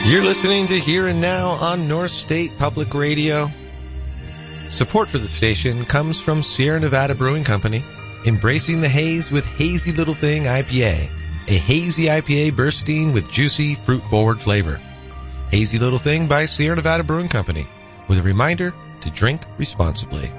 You're listening to Here and Now on North State Public Radio. Support for the station comes from Sierra Nevada Brewing Company, embracing the haze with Hazy Little Thing IPA, a hazy IPA bursting with juicy, fruit-forward flavor. Hazy Little Thing by Sierra Nevada Brewing Company, with a reminder to drink responsibly.